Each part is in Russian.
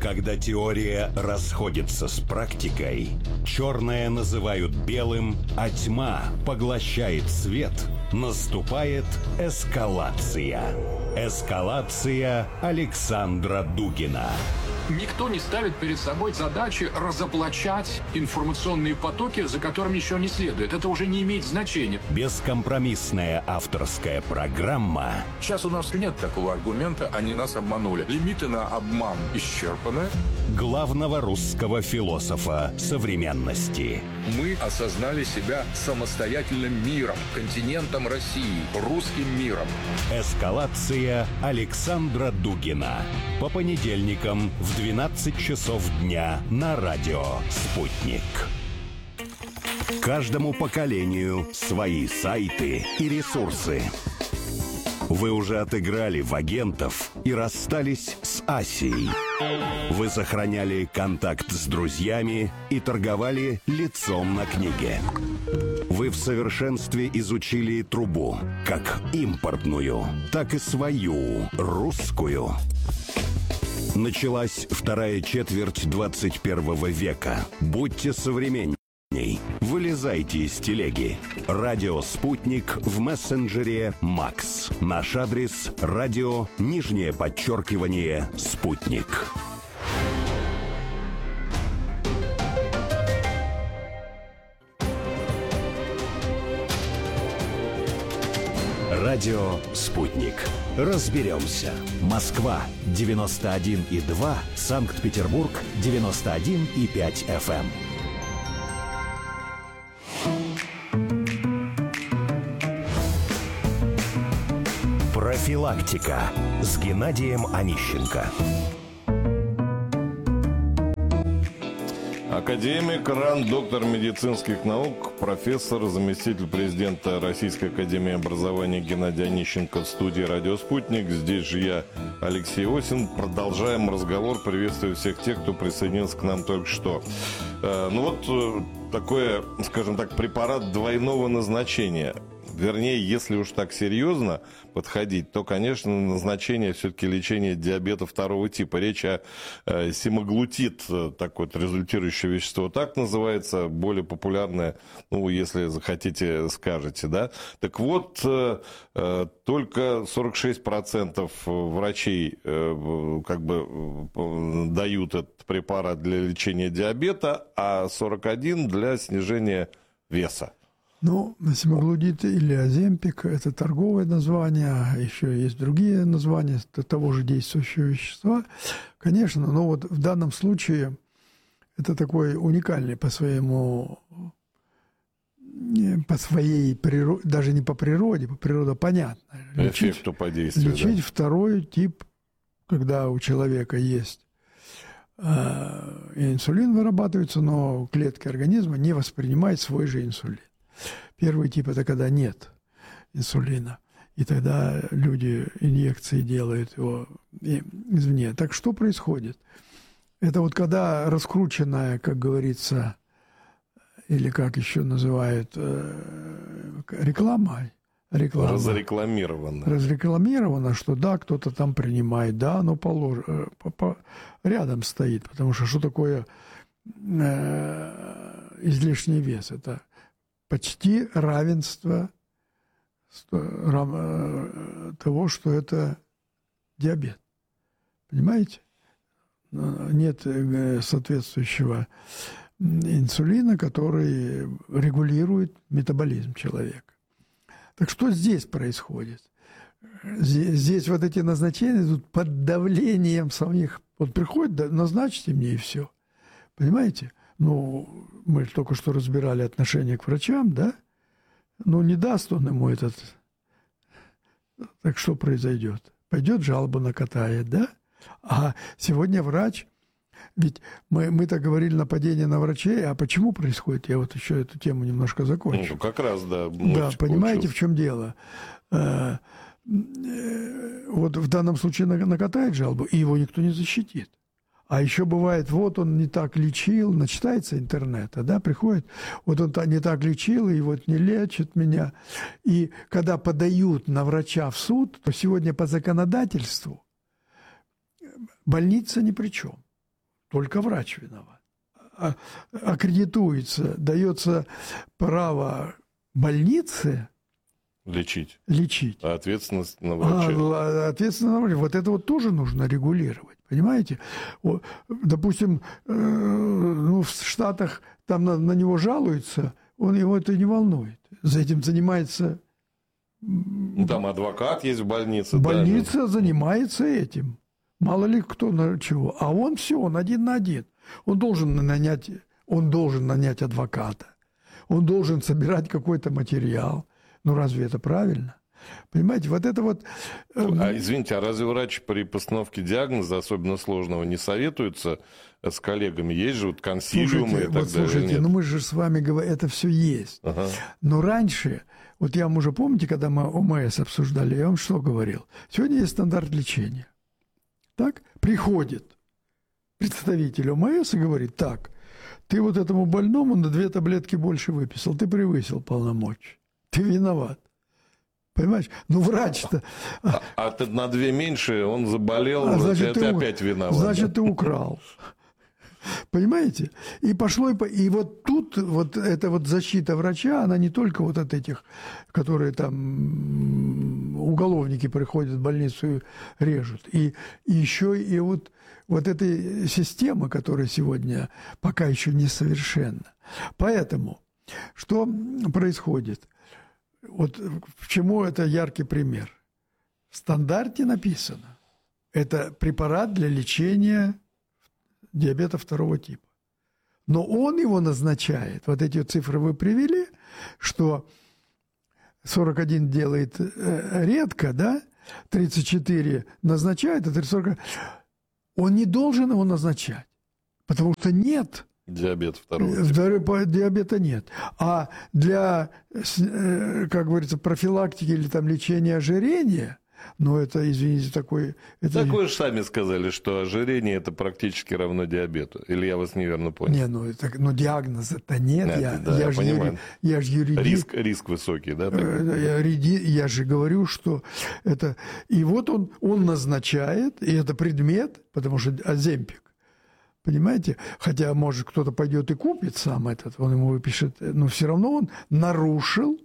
Когда теория расходится с практикой, черное называют белым, а тьма поглощает свет, наступает эскалация. Эскалация Александра Дугина. Никто не ставит перед собой задачи разоблачать информационные потоки, за которыми еще не следует. Это уже не имеет значения. Бескомпромиссная авторская программа. Сейчас у нас нет такого аргумента, они нас обманули. Лимиты на обман исчерпаны. Главного русского философа современности. Мы осознали себя самостоятельным миром, континентом России, русским миром. Эскалация Александра Дугина. По понедельникам в 12 часов дня на радио «Спутник». Каждому поколению свои сайты и ресурсы. Вы уже отыграли в агентов и расстались с Асией. Вы сохраняли контакт с друзьями и торговали лицом на книге. Вы в совершенстве изучили трубу, как импортную, так и свою, русскую. Началась вторая четверть 21 века. Будьте современней. Вылезайте из телеги. Радио «Спутник» в мессенджере «Макс». Наш адрес – радио _ «Спутник». Радио «Спутник». Разберемся. Москва 91,2, Санкт-Петербург 91,5 FM. Профилактика с Геннадием Онищенко. Академик, РАН, доктор медицинских наук, профессор, заместитель президента Российской академии образования Геннадий Онищенко в студии «Радио Спутник». Здесь же я, Алексей Осин. Продолжаем разговор. Приветствую всех тех, кто присоединился к нам только что. Такое, скажем так, препарат двойного назначения. Вернее, если уж так серьезно подходить, то, конечно, назначение все-таки лечения диабета второго типа. Речь о семаглутид, такое вот результирующее вещество, так называется, более популярное, если захотите, скажете, да. Так вот, только 46% врачей дают этот препарат для лечения диабета, а 41% для снижения веса. Семаглутид или Оземпик – это торговое название, а еще есть другие названия того же действующего вещества. Конечно, но вот в данном случае это такой уникальный по своей природе, даже не по природе, природа понятна. Эффекту по действию. Лечить второй тип, когда у человека есть инсулин вырабатывается, но клетки организма не воспринимают свой же инсулин. Первый тип – это когда нет инсулина, и тогда люди инъекции делают его извне. Так что происходит? Это вот когда раскрученная, как говорится, или как еще называют, реклама. Разрекламировано, что да, кто-то там принимает, да, оно рядом стоит, потому что такое излишний вес? Это почти равенство того, что это диабет. Понимаете? Нет соответствующего инсулина, который регулирует метаболизм человека. Так что здесь происходит? Здесь вот эти назначения идут под давлением самих. Вот приходит, назначьте мне и все. Понимаете? Мы только что разбирали отношение к врачам, да? Не даст он ему этот. Так что произойдет? Пойдет жалобу накатает, да? А сегодня врач, ведь мы так говорили, нападение на врачей, а почему происходит? Я вот еще эту тему немножко закончу. Как раз, да. Да, понимаете, в чем дело? Вот в данном случае накатает жалобу, и его никто не защитит. А еще бывает, вот он не так лечил, начитается интернета, да, приходит, вот он не так лечил, и вот не лечит меня. И когда подают на врача в суд, то сегодня по законодательству больница ни при чем. только врач виноват. Аккредитуется, дается право больнице лечить. А ответственность на врача. Ответственность на врача. Вот это вот тоже нужно регулировать. Понимаете? Допустим, в Штатах там на него жалуются, его это не волнует. За этим занимается... Там адвокат есть в больнице. Больница занимается этим. Мало ли кто на чего. А он все, он один на один. Он должен нанять адвоката. Он должен собирать какой-то материал. Ну, разве это правильно? Понимаете, вот это вот... Извините, а разве врач при постановке диагноза, особенно сложного, не советуется с коллегами? Есть же вот консилиумы и так далее? Слушайте, мы же с вами говорим, это все есть. Ага. Но раньше, вот я вам уже, помните, когда мы ОМС обсуждали, я вам что говорил? Сегодня есть стандарт лечения. Так? Приходит представитель ОМС и говорит, так, ты вот этому больному на 2 таблетки больше выписал, ты превысил полномочия, ты виноват. Понимаешь? Ну, врач-то... А ты на 2 меньше, он заболел, значит, ты опять виноват. Значит, ты украл. Понимаете? И пошло, и вот тут вот эта вот защита врача, она не только вот от этих, которые там уголовники приходят в больницу и режут, и еще и вот этой системы, которая сегодня пока еще несовершенна. Поэтому что происходит? Вот к чему это яркий пример? В стандарте написано, это препарат для лечения диабета 2 типа. Но он его назначает, вот эти цифры вы привели, что 41 делает редко, да, 34 назначает, а 40... Он не должен его назначать, потому что нет... Диабет 2 типа. Диабета нет. А для, как говорится, профилактики или там лечения ожирения, ну, это, извините, такой... Так вы же сами сказали, что ожирение это практически равно диабету. Или я вас неверно понял? Не, ну диагноза-то нет. Я же юрист. Риск высокий, да? Я же говорю, что это... И вот он назначает, и это предмет, потому что Оземпик. Понимаете? Хотя, может, кто-то пойдет и купит сам этот, он ему выпишет, но все равно он нарушил.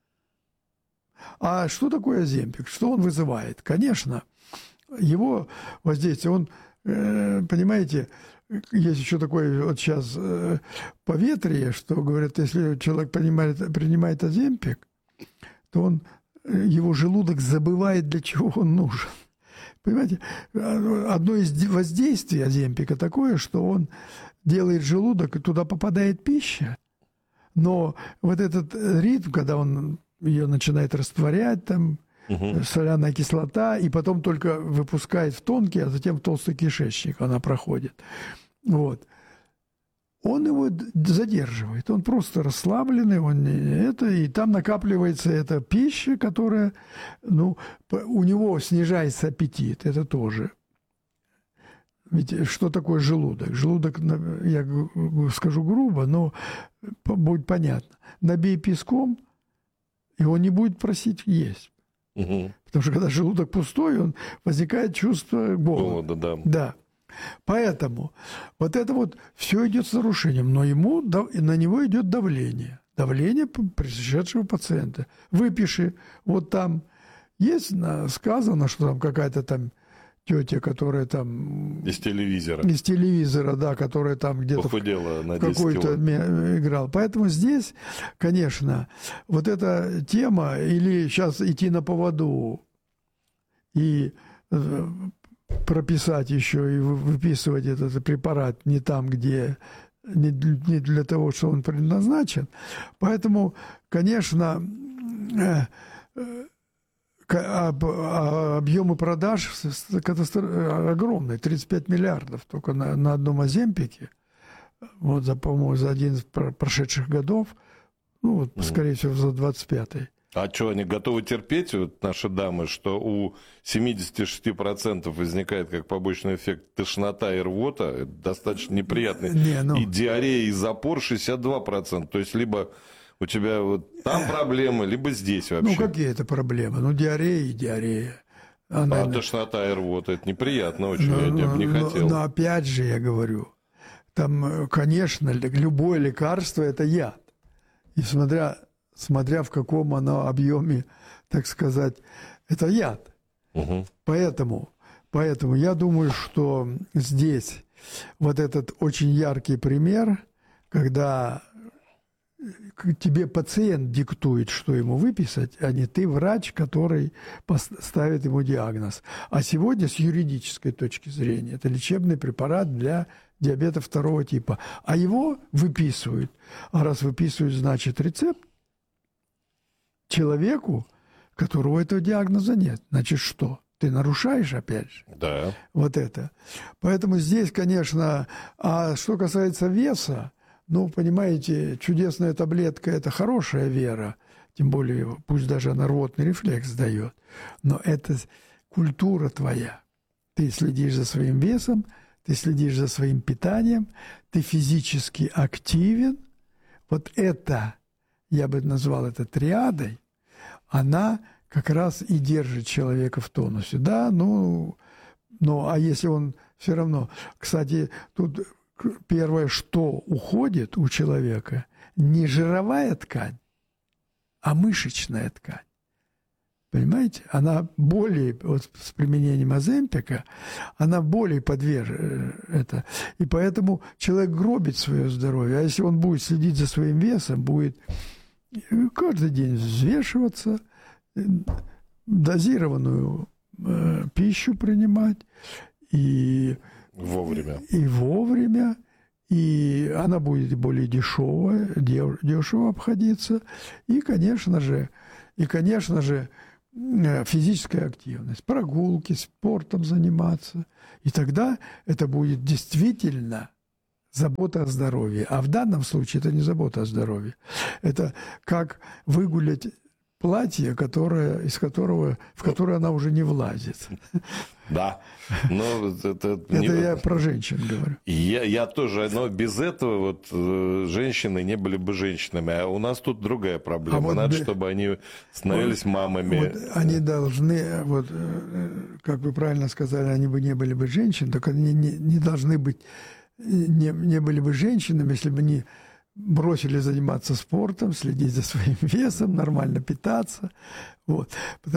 А что такое Оземпик? Что он вызывает? Конечно, его воздействие, он, понимаете, есть еще такое вот сейчас поветрие, что говорят, если человек принимает Оземпик, то его желудок забывает, для чего он нужен. Понимаете, одно из воздействий Оземпика такое, что он делает желудок, и туда попадает пища, но вот этот ритм, когда он ее начинает растворять, там, соляная кислота, и потом только выпускает в тонкий, а затем в толстый кишечник она проходит. Вот. Он его задерживает, он просто расслабленный, и там накапливается эта пища, которая, ну, у него снижается аппетит, это тоже. Ведь что такое желудок? Желудок, я скажу грубо, но будет понятно. Набей песком, и он не будет просить есть. Потому что когда желудок пустой, возникает чувство голода. Да. Поэтому вот это вот все идет с нарушением, но на него идет давление. Давление пришедшего пациента. Выпиши, вот там есть сказано, что там какая-то там тетя, которая там... Из телевизора. Из телевизора, да, которая там где-то похудела на 10 какой-то играл. Поэтому здесь, конечно, вот эта тема, или сейчас идти на поводу и прописать еще и выписывать этот препарат не там, где... Не для того, что он предназначен. Поэтому, конечно... объемы продаж огромные, 35 миллиардов только на одном Оземпике, вот, по-моему, за один из прошедших годов, ну, вот, скорее всего, за 25-й. А что, они готовы терпеть, вот наши дамы, что у 76% возникает как побочный эффект тошнота и рвота, это достаточно неприятно, и диарея и запор 62%, то есть либо... У тебя вот там проблемы, либо здесь вообще. Ну, какие это проблемы? Ну, диарея и диарея. Тошнота и рвота, это неприятно очень, я бы не хотел. Но опять же я говорю, там, конечно, любое лекарство – это яд. И смотря в каком оно объеме, так сказать, это яд. Угу. Поэтому я думаю, что здесь вот этот очень яркий пример, когда тебе пациент диктует, что ему выписать, а не ты врач, который ставит ему диагноз. А сегодня с юридической точки зрения это лечебный препарат для диабета второго типа. А его выписывают. А раз выписывают, значит рецепт человеку, которого этого диагноза нет. Значит, что? Ты нарушаешь, опять же, Да. вот это. Поэтому здесь, конечно, а что касается веса, ну, понимаете, чудесная таблетка – это хорошая вера, тем более, пусть даже она рвотный рефлекс дает, но это культура твоя. Ты следишь за своим весом, ты следишь за своим питанием, ты физически активен. Вот это, я бы назвал это триадой, она как раз и держит человека в тонусе. Да, ну а если он все равно… Кстати, тут первое, что уходит у человека, не жировая ткань, а мышечная ткань. Понимаете? Она более, вот с применением Оземпика, она более подвержена. И поэтому человек гробит свое здоровье. А если он будет следить за своим весом, будет каждый день взвешиваться, дозированную пищу принимать и Вовремя. И она будет более дешевая, дешево обходиться. И, конечно же, физическая активность, прогулки, спортом заниматься. И тогда это будет действительно забота о здоровье. А в данном случае это не забота о здоровье. Это как выгулять платье, в которое она уже не влазит. Да. Но это я про женщин говорю. Я тоже, но без этого вот женщины не были бы женщинами. А у нас тут другая проблема. Вот надо, чтобы они становились мамами. Вот они должны, вот, как вы правильно сказали, они бы не были бы женщинами, только они не должны быть, не были бы женщинами, если бы они бросили заниматься спортом, следить за своим весом, нормально питаться. Вот.